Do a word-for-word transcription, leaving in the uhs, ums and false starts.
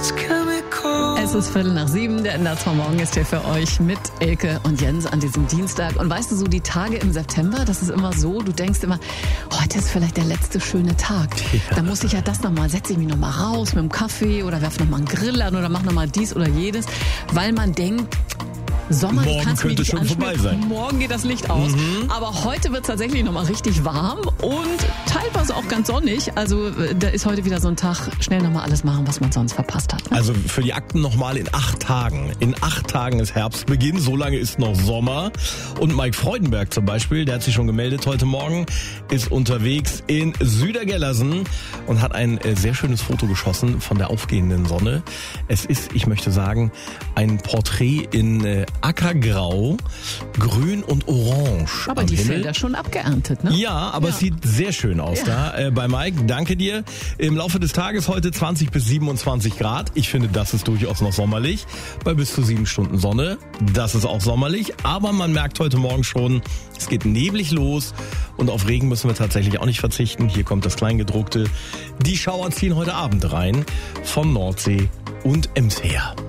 Es ist Viertel nach sieben, der Ender vom Morgen ist hier für euch mit Elke und Jens an diesem Dienstag. Und weißt du, so die Tage im September, das ist immer so, du denkst immer, heute ist vielleicht der letzte schöne Tag. Ja. Da muss ich ja das nochmal, setze ich mich nochmal raus mit dem Kaffee oder werfe nochmal einen Grill an oder mache nochmal dies oder jedes, weil man denkt, Sommer, morgen kannst könnte du schon vorbei sein. Morgen geht das Licht aus. Mhm. Aber heute wird es tatsächlich nochmal richtig warm und teilweise auch ganz sonnig. Also da ist heute wieder so ein Tag, schnell nochmal alles machen, was man sonst verpasst hat. Ne? Also für die Akten nochmal in acht Tagen. In acht Tagen ist Herbstbeginn, so lange ist noch Sommer. Und Mike Freudenberg zum Beispiel, der hat sich schon gemeldet heute Morgen, ist unterwegs in Südergellersen und hat ein sehr schönes Foto geschossen von der aufgehenden Sonne. Es ist, ich möchte sagen, ein Porträt in äh, Ackergrau, Grün und Orange. Aber die Himmel. Felder schon abgeerntet, ne? Ja, aber ja. Es sieht sehr schön aus ja. da äh, bei Mike. Danke dir. Im Laufe des Tages heute zwanzig bis siebenundzwanzig Grad. Ich finde, das ist durchaus noch sommerlich. Bei bis zu sieben Stunden Sonne. Das ist auch sommerlich. Aber man merkt heute Morgen schon, es geht neblig los. Und auf Regen müssen wir tatsächlich auch nicht verzichten. Hier kommt das Kleingedruckte. Die Schauer ziehen heute Abend rein von Nordsee und Ems her.